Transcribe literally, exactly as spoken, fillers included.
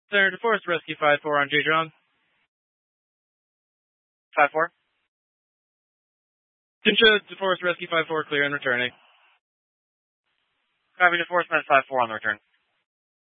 Center DeForest, Rescue five four on J-Drone. five four. Cincha, DeForest, Rescue five four, clear and returning. Copy, DeForest, Med five four on the return.